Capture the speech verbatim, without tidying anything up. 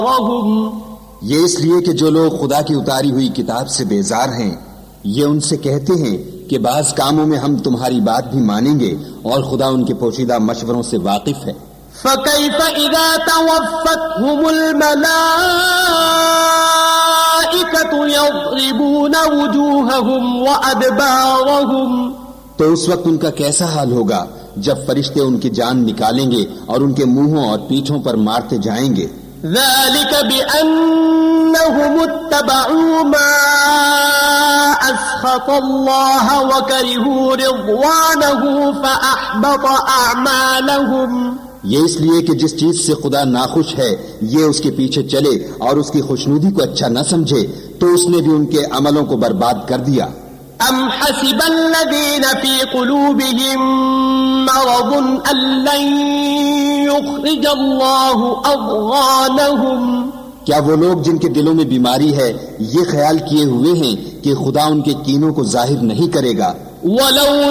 یہ اس لیے کہ جو لوگ خدا کی اتاری ہوئی کتاب سے بیزار ہیں یہ ان سے کہتے ہیں کہ بعض کاموں میں ہم تمہاری بات بھی مانیں گے اور خدا ان کے پوشیدہ مشوروں سے واقف ہے. فَكَيْفَ إِذَا تَوَفَّتْهُمُ الْمَلَائِكَةُ يَضْرِبُونَ وُجُوهَهُمْ وَأَدْبَارَهُمْ تو اس وقت ان کا کیسا حال ہوگا جب فرشتے ان کی جان نکالیں گے اور ان کے منہوں اور پیٹھوں پر مارتے جائیں گے. ذَلِكَ بِأَنَّهُمُ اتَّبَعُوا مَا أَسْخَطَ اللَّهَ وَكَرِهُوا رِضْوَانَهُ فَأَحْبَطَ أَعْمَالَهُمْ. یہ اس لیے کہ جس چیز سے خدا ناخوش ہے یہ اس کے پیچھے چلے اور اس کی خوشنودی کو اچھا نہ سمجھے تو اس نے بھی ان کے عملوں کو برباد کر دیا. ام حسب الذين في قلوبهم مرض ان لن يخرج الله اضغانهم. کیا وہ لوگ جن کے دلوں میں بیماری ہے یہ خیال کیے ہوئے ہیں کہ خدا ان کے کینوں کو ظاہر نہیں کرے گا؟ ولو